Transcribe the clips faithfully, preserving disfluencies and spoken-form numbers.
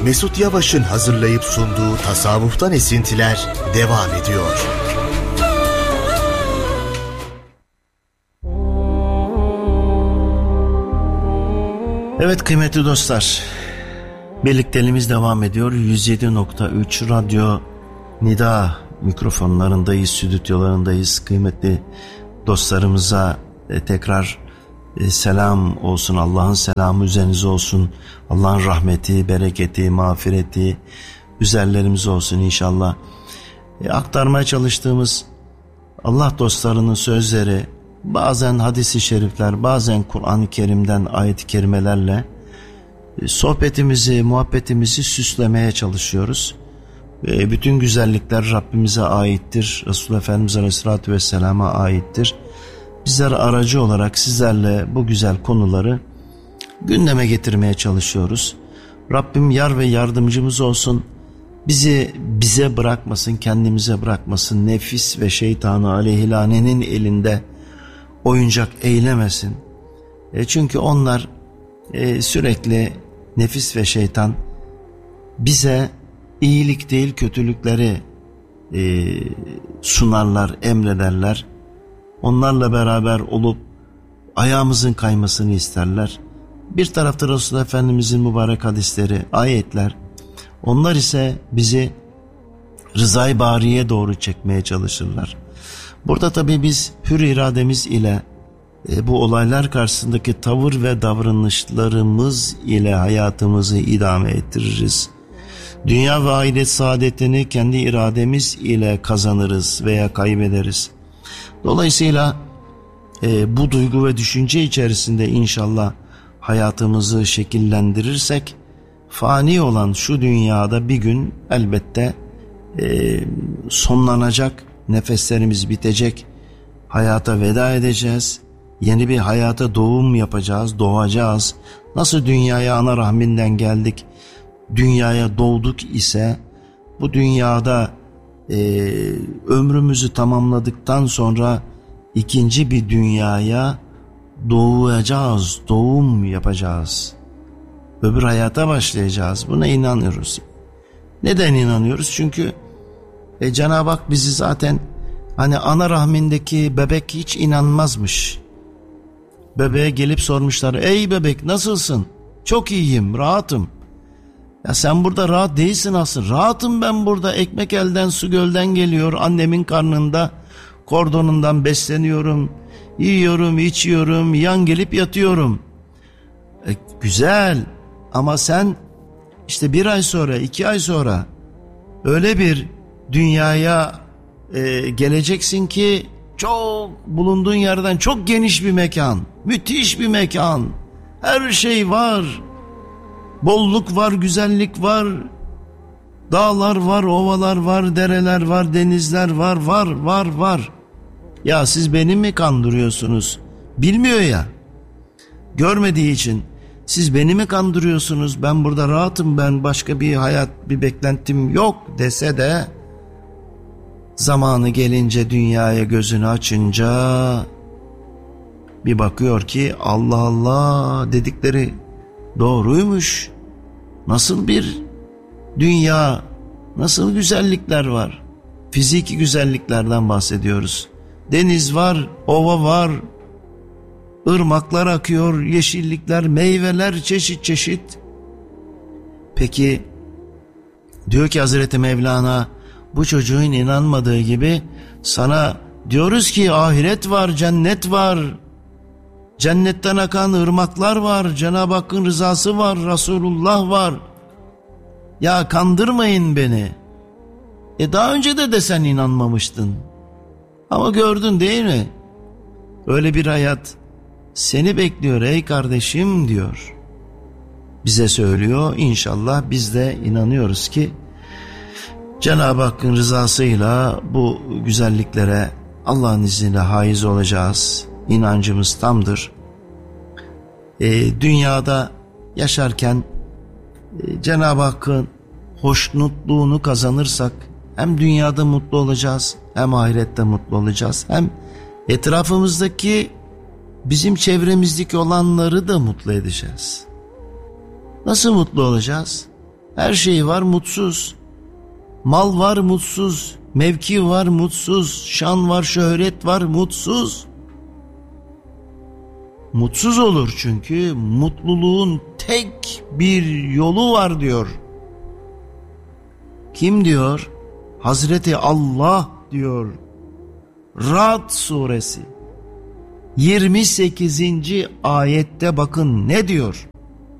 Mesut Yavaş'ın hazırlayıp sunduğu Tasavvuftan Esintiler devam ediyor. Evet kıymetli dostlar, birlikteliğimiz devam ediyor. yüz yedi nokta üç Radyo Nida mikrofonlarındayız, stüdyolarındayız. Kıymetli dostlarımıza e, tekrar e, selam olsun, Allah'ın selamı üzerinize olsun. Allah'ın rahmeti, bereketi, mağfireti üzerlerimize olsun inşallah. E, aktarmaya çalıştığımız Allah dostlarının sözleri, bazen hadis-i şerifler, bazen Kur'an-ı Kerim'den ayet-i kerimelerle e, sohbetimizi, muhabbetimizi süslemeye çalışıyoruz. E, bütün güzellikler Rabbimize aittir. Resulullah Efendimiz Aleyhisselatü Vesselam'a aittir. Bizler aracı olarak sizlerle bu güzel konuları gündeme getirmeye çalışıyoruz. Rabbim yar ve yardımcımız olsun. Bizi bize bırakmasın, kendimize bırakmasın. Nefis ve şeytanı aleyhilanenin elinde oyuncak eylemesin. E çünkü onlar e, sürekli nefis ve şeytan bize iyilik değil kötülükleri e, sunarlar, emrederler. Onlarla beraber olup ayağımızın kaymasını isterler. Bir tarafta Resulullah Efendimizin mübarek hadisleri, ayetler. Onlar ise bizi rızayı bariye doğru çekmeye çalışırlar. Burada tabii biz hür irademiz ile e, bu olaylar karşısındaki tavır ve davranışlarımız ile hayatımızı idame ettiririz. Dünya ve ahiret saadetini kendi irademiz ile kazanırız veya kaybederiz. Dolayısıyla e, bu duygu ve düşünce içerisinde inşallah hayatımızı şekillendirirsek fani olan şu dünyada bir gün elbette e, sonlanacak, nefeslerimiz bitecek, hayata veda edeceğiz, yeni bir hayata doğum yapacağız, doğacağız. Nasıl dünyaya ana rahminden geldik, dünyaya doğduk ise bu dünyada e, ömrümüzü tamamladıktan sonra ikinci bir dünyaya doğacağız, doğum yapacağız. Öbür hayata başlayacağız. Buna inanıyoruz. Neden inanıyoruz? Çünkü e, Cenab-ı Hak bizi zaten hani ana rahmindeki bebek hiç inanmazmış. Bebeğe gelip sormuşlar, ey bebek nasılsın? Çok iyiyim, rahatım. Ya sen burada rahat değilsin aslında. Rahatım ben burada. Ekmek elden su gölden geliyor. Annemin karnında kordonundan besleniyorum. Yiyorum, içiyorum, yan gelip yatıyorum. E, güzel ama sen işte bir ay sonra, iki ay sonra öyle bir dünyaya e, geleceksin ki çok bulunduğun yerden çok geniş bir mekan, müthiş bir mekan. Her şey var. Bolluk var, güzellik var. Dağlar var, ovalar var, dereler var, denizler var, var, var, var. Ya siz beni mi kandırıyorsunuz? Bilmiyor ya. Görmediği için siz beni mi kandırıyorsunuz? Ben burada rahatım, ben başka bir hayat, bir beklentim yok dese de zamanı gelince dünyaya gözünü açınca bir bakıyor ki Allah Allah dedikleri doğruymuş. Nasıl bir dünya, nasıl güzellikler var. Fiziki güzelliklerden bahsediyoruz. Deniz var, ova var, ırmaklar akıyor, yeşillikler, meyveler çeşit çeşit. Peki diyor ki Hazreti Mevlana, bu çocuğun inanmadığı gibi sana diyoruz ki ahiret var, cennet var. Cennetten akan ırmaklar var, Cenab-ı Hakk'ın rızası var, Resulullah var. Ya kandırmayın beni. E daha önce de de sen inanmamıştın. Ama gördün değil mi? Öyle bir hayat seni bekliyor ey kardeşim diyor. Bize söylüyor. İnşallah biz de inanıyoruz ki Cenab-ı Hakk'ın rızasıyla bu güzelliklere Allah'ın izniyle haiz olacağız. İnancımız tamdır. E, dünyada yaşarken e, Cenab-ı Hakk'ın hoşnutluğunu kazanırsak hem dünyada mutlu olacağız, hem ahirette mutlu olacağız, hem etrafımızdaki bizim çevremizdeki olanları da mutlu edeceğiz. Nasıl mutlu olacağız? Her şeyi var, mutsuz. Mal var, mutsuz. Mevki var, mutsuz. Şan var, şöhret var, mutsuz. Mutsuz olur çünkü mutluluğun tek bir yolu var diyor. Kim diyor? Hazreti Allah diyor. Ra'd suresi yirmi sekizinci ayette bakın ne diyor?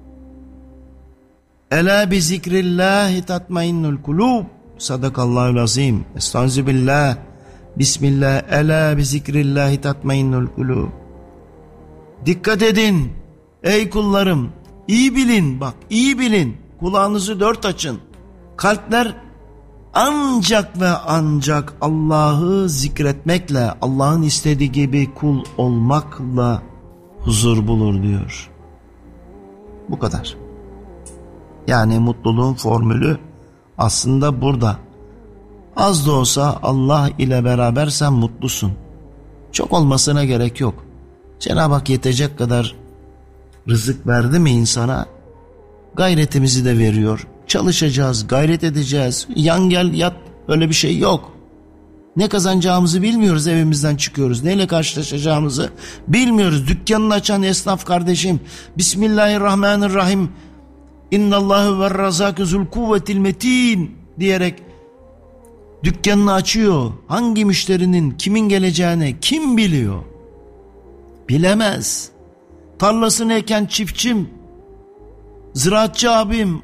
Ela bi zikrillahi tatmainnul kulub. Sadakallahul azim. Estağfirullah. Bismillah. Ela bi zikrillahi tatmainnul kulub. Dikkat edin ey kullarım. İyi bilin, bak iyi bilin. Kulağınızı dört açın. Kalpler ancak ve ancak Allah'ı zikretmekle, Allah'ın istediği gibi kul olmakla huzur bulur diyor. Bu kadar. Yani mutluluğun formülü aslında burada. Az da olsa Allah ile beraber sen mutlusun. Çok olmasına gerek yok. Cenab-ı Hak yetecek kadar rızık verdi mi insana? Gayretimizi de veriyor. Çalışacağız, gayret edeceğiz. Yan gel yat, öyle bir şey yok. Ne kazanacağımızı bilmiyoruz, evimizden çıkıyoruz. Neyle karşılaşacağımızı bilmiyoruz. Dükkanını açan esnaf kardeşim, Bismillahirrahmanirrahim, İnnallâhu ve razâkü zul kuvvetil metin diyerek dükkanını açıyor. Hangi müşterinin kimin geleceğini kim biliyor? Bilemez. Tarlasını eken çiftçim, ziraatçı abim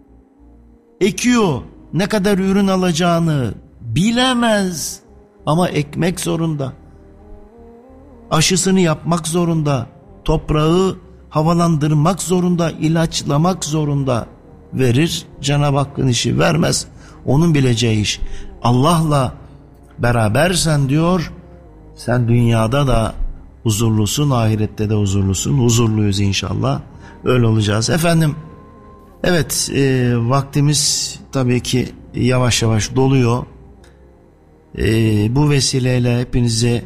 ekiyor, ne kadar ürün alacağını bilemez ama ekmek zorunda, aşısını yapmak zorunda, toprağı havalandırmak zorunda, ilaçlamak zorunda. Verir, Cenab-ı Hakk'ın işi, vermez, onun bileceği iş. Allah'la berabersen diyor, sen dünyada da huzurlusun, ahirette de huzurlusun. Huzurluyuz inşallah, öyle olacağız efendim. Evet, e, vaktimiz tabii ki yavaş yavaş doluyor. E, bu vesileyle hepinize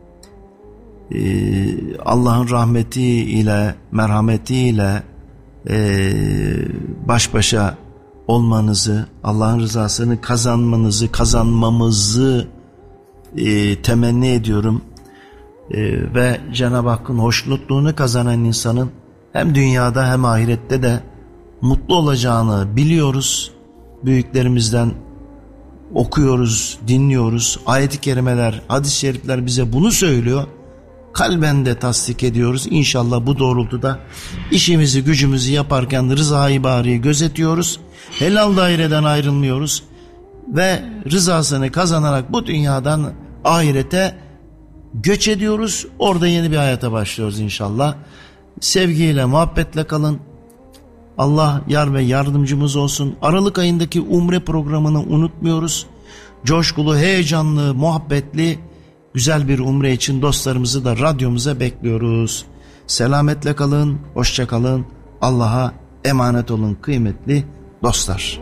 e, Allah'ın rahmetiyle, merhametiyle e, baş başa olmanızı, Allah'ın rızasını kazanmanızı, kazanmamızı e, temenni ediyorum. E, ve Cenab-ı Hakk'ın hoşnutluğunu kazanan insanın hem dünyada hem ahirette de mutlu olacağını biliyoruz. Büyüklerimizden okuyoruz, dinliyoruz. Ayet-i kerimeler, hadis-i şerifler bize bunu söylüyor. Kalben de tasdik ediyoruz. İnşallah bu doğrultuda işimizi, gücümüzü yaparken rıza-i bariyi gözetiyoruz. Helal daireden ayrılmıyoruz. Ve rızasını kazanarak bu dünyadan ahirete göç ediyoruz. Orada yeni bir hayata başlıyoruz inşallah. Sevgiyle, muhabbetle kalın. Allah yar ve yardımcımız olsun. Aralık ayındaki umre programını unutmuyoruz. Coşkulu, heyecanlı, muhabbetli, güzel bir umre için dostlarımızı da radyomuza bekliyoruz. Selametle kalın, hoşça kalın. Allah'a emanet olun kıymetli dostlar.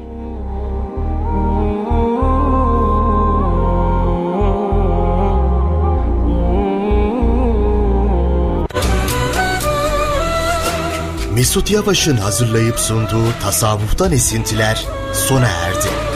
Mesut Yavaş'ın hazırlayıp sunduğu Tasavvuftan Esintiler sona erdi.